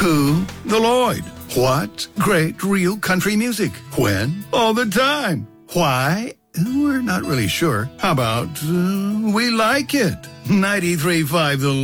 Who? The Lloyd. What? Great real country music. When? All the time. Why? We're not really sure. How about we like it? 93.5 The